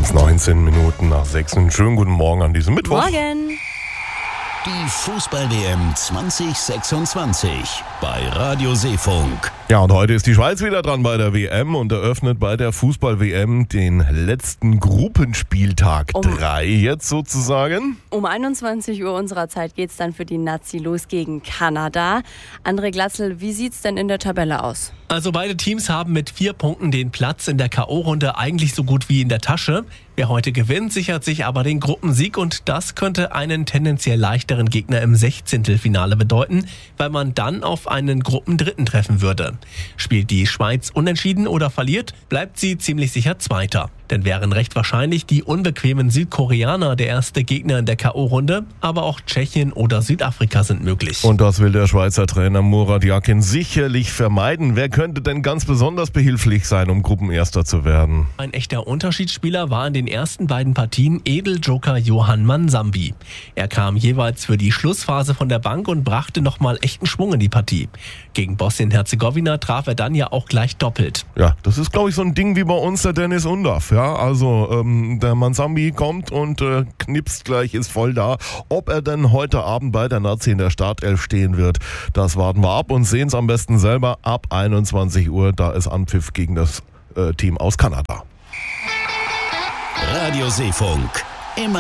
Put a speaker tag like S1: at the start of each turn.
S1: 19 Minuten nach 6. Einen schönen guten Morgen an diesem Mittwoch.
S2: Morgen.
S3: Die Fußball-WM 2026 bei Radio Seefunk.
S1: Ja, und heute ist die Schweiz wieder dran bei der WM und eröffnet bei der Fußball-WM den letzten Gruppenspieltag 3 jetzt sozusagen.
S2: Um 21 Uhr unserer Zeit geht's dann für die Nazi los gegen Kanada. André Glatzel, wie sieht's denn in der Tabelle aus?
S4: Also beide Teams haben mit 4 Punkten den Platz in der K.O.-Runde eigentlich so gut wie in der Tasche. Wer heute gewinnt, sichert sich aber den Gruppensieg und das könnte einen tendenziell leichteren Gegner im 16. Bedeuten, weil man dann auf einen Gruppendritten treffen würde. Spielt die Schweiz unentschieden oder verliert, bleibt sie ziemlich sicher Zweiter. Denn wären recht wahrscheinlich die unbequemen Südkoreaner der erste Gegner in der K.O.-Runde, aber auch Tschechien oder Südafrika sind möglich.
S1: Und das will der Schweizer Trainer Murat Yakin sicherlich vermeiden. Wer könnte denn ganz besonders behilflich sein, um Gruppenerster zu werden?
S4: Ein echter Unterschiedsspieler war in den ersten beiden Partien Edeljoker Johann Mansambi. Er kam jeweils für die Schlussphase von der Bank und brachte nochmal echten Schwung in die Partie. Gegen Bosnien-Herzegowina traf er dann ja auch gleich doppelt.
S1: Ja, das ist, glaube ich, so ein Ding wie bei uns der Dennis Undaff. Ja, also der Mansambi kommt und knipst gleich, ist voll da. Ob er denn heute Abend bei der Nazi in der Startelf stehen wird, das warten wir ab und sehen es am besten selber ab 21 Uhr. Da ist Anpfiff gegen das Team aus Kanada.
S3: Radio Seefunk.